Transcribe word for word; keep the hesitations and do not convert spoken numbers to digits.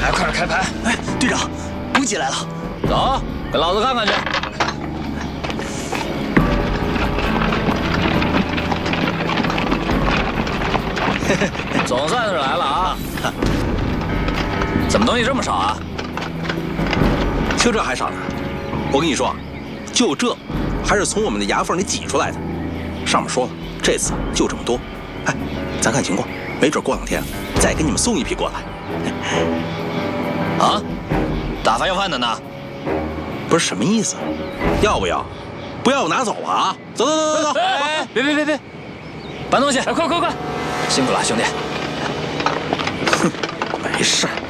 牌，快点开牌！ 哎，队长，补给来了， 走，跟老子看看去。总算是来了啊！怎么东西这么少啊？ 就这还少呢？我跟你说，就这，还是从我们的牙缝里挤出来的。上面说了，这次就这么多。哎，咱看情况，没准过两天再给你们送一批过来。 啊？打发要饭的呢？ 不是什么意思？要不要？不要我拿走了啊！走走走走走！ 哎，别别别别，搬东西！哎，快快快！辛苦了，兄弟。 哼，没事儿。